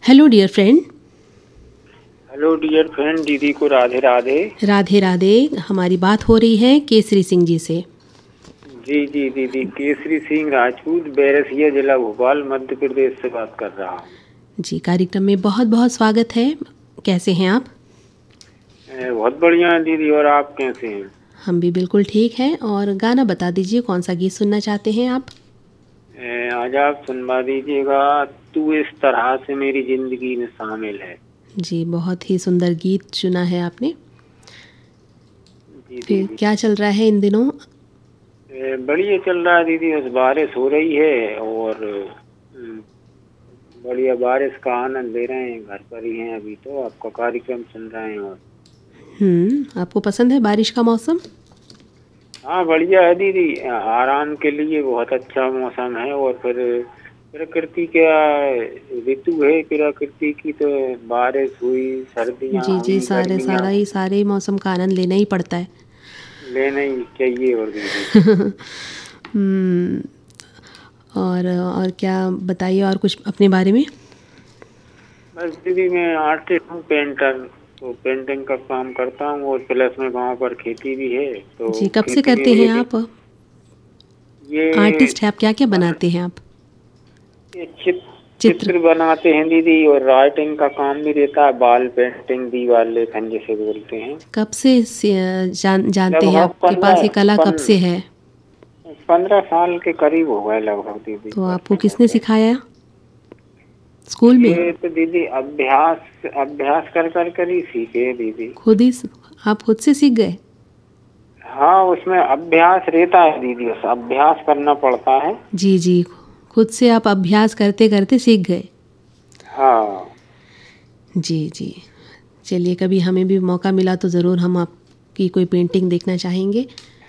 Hello dear friend. Hello dear friend, दीदी को राधे राधे। राधे राधे। हमारी बात हो रही है केसरी सिंह जी से। जी जी दीदी, केसरी सिंह राजपूत, बैरसिया जिला भोपाल मध्य प्रदेश से बात कर रहा हूँ। जी, कार्यक्रम में बहुत बहुत स्वागत है। कैसे हैं आप? बहुत बढ़िया है दीदी, और आप कैसे हैं? हम भी बिल्कुल ठीक हैं। और गाना बता दीजिए, कौन सा गीत सुनना चाहते हैं आप? आज आप सुनवा दीजिएगा, तू इस तरह से मेरी जिंदगी में शामिल है। जी, बहुत ही सुंदर गीत चुना है आपने। जी फिर दीदी। क्या चल रहा है इन दिनों? बढ़िया चल रहा है दीदी, बस बारिश हो रही है और बढ़िया बारिश का आनंद ले रहे हैं। घर पर ही हैं अभी, तो आपका कार्यक्रम सुन रहे हैं। और आपको पसंद है बारिश का मौसम? हाँ बढ़िया है दीदी, आराम के लिए बहुत अच्छा मौसम है। और फिर प्रकृति का ऋतु है, प्रकृति की तो बारिश हुई, सर्दियाँ जी जी, हुई, गर्मियाँ हुई, सारे ही मौसम का आनंद लेना ही पड़ता है। लेना ही चाहिए। और दीदी हम्म, और क्या बताइए, और कुछ अपने बारे में। बस दीदी, मैं आर्टिस्ट हूँ, पेंटर। तो पेंटिंग का काम करता हूँ, और प्लस में गांव पर खेती भी है। तो जी, कब से खेती की करते हैं वजह से आप? ये आर्टिस्ट है आप, क्या क्या बन बनाते हैं आप? ये चित्र। चित्र बनाते हैं दीदी, और राइटिंग का काम भी रहता है, वॉल पेंटिंग, दीवार लेखन जिसे बोलते हैं। कब से जानते हैं? लगभग आपके पास ये कला कब से है? 15 साल के करीब हो गए लगभग दीदी, तो आपको करते किसने करते। सिखाया? स्कूल में? ये तो दीदी अभ्यास अभ्यास कर कर कर ही सीखे दीदी। खुद ही आप खुद से सीख गए? हाँ, उसमें अभ्यास रहता है दीदी, उस अभ्यास करना पड़ता है। जी जी, खुद से आप अभ्यास करते करते सीख गए। हाँ जी जी। चलिए, कभी हमें भी मौका मिला तो ज़रूर हम आपकी कोई पेंटिंग देखना चाहेंगे।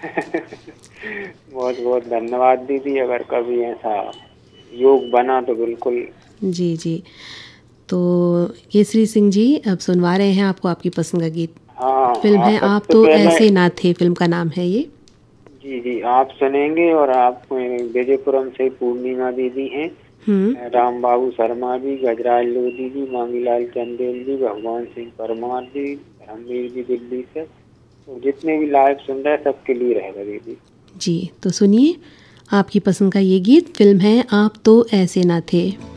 बहुत बहुत धन्यवाद दीदी, अगर कभी ऐसा योग बना तो बिल्कुल। जी जी। तो केसरी सिंह जी, अब सुनवा रहे हैं आपको आपकी पसंद का गीत। फिल्म हाँ, है आप सबसे तो पहले ऐसे ना थे, फिल्म का नाम है ये। जी जी आप सुनेंगे। और आप विजयपुरम से पूर्णिमा दीदी हैं, हम्म। राम बाबू शर्मा जी, गजराज लोधी जी, मांगीलाल चंदेल जी, भगवान सिंह परमार जी, धर्मवीर जी दिल्ली से। तो जितने भी लाइव सुन रहे हैं सबके लिए रहेगा दीदी। जी, तो सुनिए आपकी पसंद का ये गीत। फिल्म है आप तो ऐसे ना थे।